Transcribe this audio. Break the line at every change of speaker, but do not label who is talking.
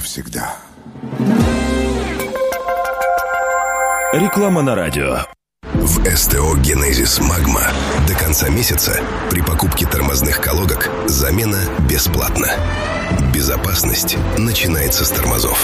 навсегда.
Реклама на радио.
В СТО «Генезис Магма» до конца месяца при покупке тормозных колодок замена бесплатна. Безопасность начинается с тормозов.